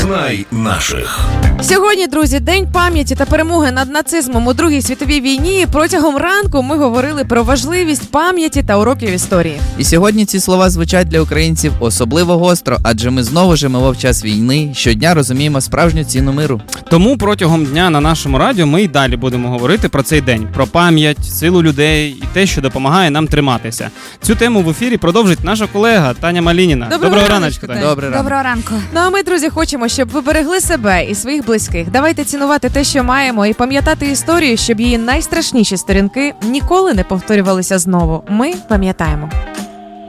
Знай наших. Сьогодні, друзі, День пам'яті та перемоги над нацизмом у Другій світовій війні. Протягом ранку ми говорили про важливість пам'яті та уроків історії. І сьогодні ці слова звучать для українців особливо гостро, адже ми знову живемо в час війни, щодня розуміємо справжню ціну миру. Тому протягом дня на нашому радіо ми й далі будемо говорити про цей день, про пам'ять, силу людей і те, що допомагає нам триматися. Цю тему в ефірі продовжить наша колега Таня Малініна. Доброго раночку, Таня. Доброго ранку. Ну а ми, друзі, хочемо, щоб ви берегли себе і своїх близьких. Давайте цінувати те, що маємо, і пам'ятати історію, щоб її найстрашніші сторінки ніколи не повторювалися знову. Ми пам'ятаємо.